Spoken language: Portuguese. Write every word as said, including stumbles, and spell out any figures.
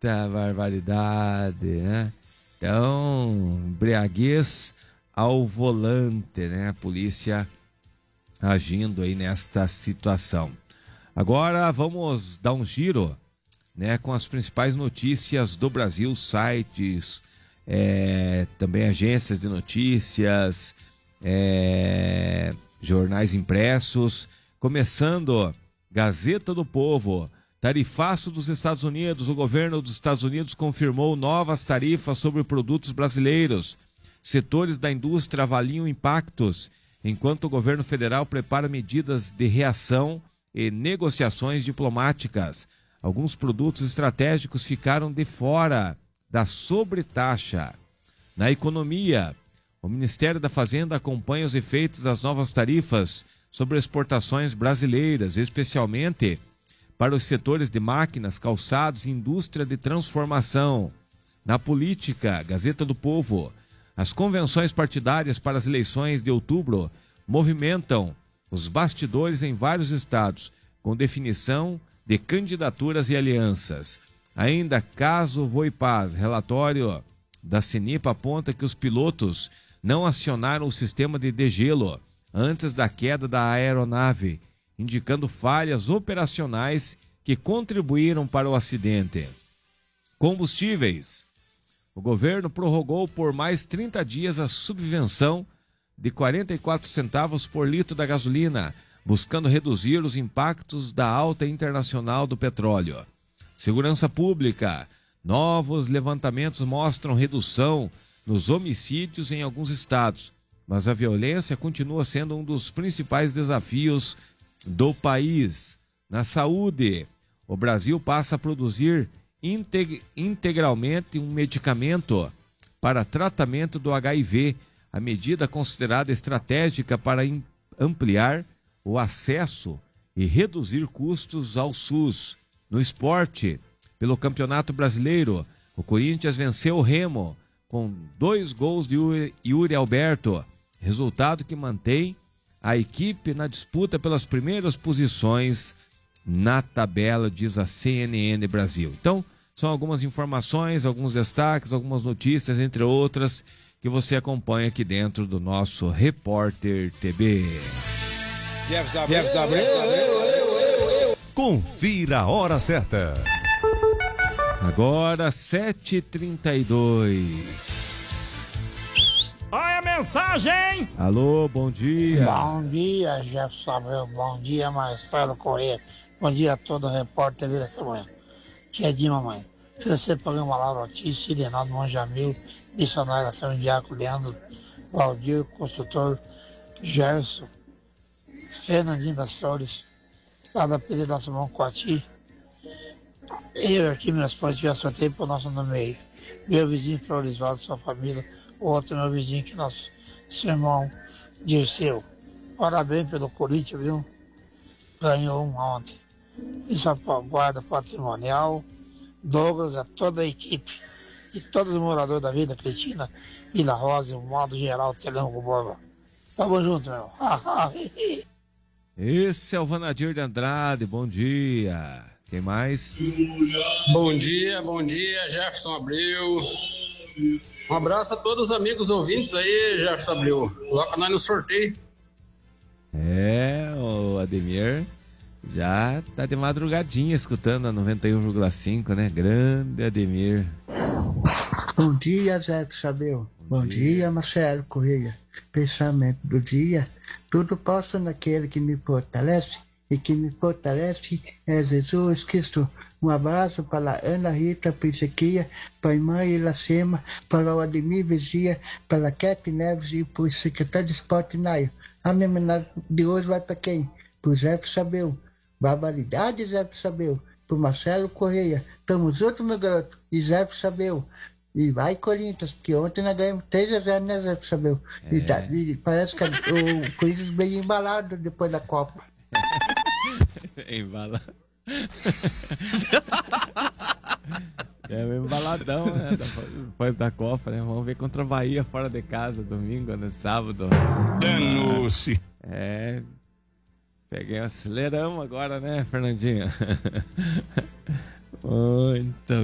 Eita barbaridade, né? Então, embriaguez ao volante, né? A polícia agindo aí nesta situação. Agora vamos dar um giro, né, com as principais notícias do Brasil, sites, é, também agências de notícias, é, jornais impressos. Começando, Gazeta do Povo. Tarifaço dos Estados Unidos. O governo dos Estados Unidos confirmou novas tarifas sobre produtos brasileiros. Setores da indústria avaliam impactos, enquanto o governo federal prepara medidas de reação e negociações diplomáticas. Alguns produtos estratégicos ficaram de fora da sobretaxa. Na economia, o Ministério da Fazenda acompanha os efeitos das novas tarifas sobre exportações brasileiras, especialmente para os setores de máquinas, calçados e indústria de transformação. Na política, Gazeta do Povo. As convenções partidárias para as eleições de outubro movimentam os bastidores em vários estados, com definição de candidaturas e alianças. Ainda caso Voipaz, relatório da Cenipa aponta que os pilotos não acionaram o sistema de degelo antes da queda da aeronave, indicando falhas operacionais que contribuíram para o acidente. Combustíveis. O governo prorrogou por mais trinta dias a subvenção de quarenta e quatro centavos por litro da gasolina, buscando reduzir os impactos da alta internacional do petróleo. Segurança Pública. Novos levantamentos mostram redução nos homicídios em alguns estados, mas a violência continua sendo um dos principais desafios do país. Na saúde, o Brasil passa a produzir integ- integralmente um medicamento para tratamento do agá i vê, a medida considerada estratégica para ampliar o acesso e reduzir custos ao SUS. No esporte, pelo Campeonato Brasileiro, o Corinthians venceu o Remo com dois gols de Yuri Alberto, resultado que mantém a equipe na disputa pelas primeiras posições na tabela, diz a C N N Brasil. Então, são algumas informações, alguns destaques, algumas notícias, entre outras, que você acompanha aqui dentro do nosso Repórter T B. Confira a hora certa. Agora, sete e trinta e dois. Olha a mensagem! Alô, bom dia. Bom dia, Jefferson Abreu. Bom dia, Marcelo Corrêa. Bom dia a todo o repórter dessa manhã. Que é de mamãe. Oferecer programa Laura Ortiz, Sidenaldo Monjamil, Missionário São Indiaco, Leandro, Valdir, Construtor, Gerson, Fernandinho das Flores, lá da Pedra da Simão Coati. Eu aqui, meus pais, já sorteio para o nosso nome aí. Meu vizinho Florisvaldo, sua família. O outro meu vizinho, que é nosso seu irmão Dirceu. Parabéns pelo Corinthians, viu? Ganhou um ontem. Isso é para a guarda patrimonial, Douglas, a toda a equipe e todos os moradores da Vila Cristina, Vila Rosa, e o modo geral, Telão Borba. Tamo junto, meu. Esse é o Vanadir de Andrade, bom dia. Quem mais? Bom dia, bom dia, Jefferson Abreu. Um abraço a todos os amigos ouvintes aí, Jefferson Abreu. Coloca nós no sorteio. É, o Ademir já tá de madrugadinha escutando a noventa e um vírgula cinco, né? Grande Ademir. Bom dia, Jefferson Abreu. Bom, Bom dia. dia, Marcelo Corrêa. Pensamento do dia. Tudo posso naquele que me fortalece, e que me fortalece é Jesus Cristo. Um abraço para a Ana Rita Pisequia, para a irmã Iracema, para o Ademir Vigia, para a Kep Neves e para o secretário de Esporte Naio. A minha homenagem de hoje vai para quem? Para o Jefferson Abreu. Barbaridade, Jefferson Abreu. Para o Marcelo Corrêa. Tamo junto, meu garoto. E Jefferson Abreu. E vai, Corinthians, que ontem nós ganhamos três a zero, né, Jefferson Abreu? É. E, tá, e parece que o Corinthians veio embalado depois da Copa. Embalado. É meio embaladão, né? Depois da Copa, né? Vamos ver contra a Bahia fora de casa, domingo, né? Sábado. Danou-se. É. Peguei um acelerão agora, né, Fernandinho? Muito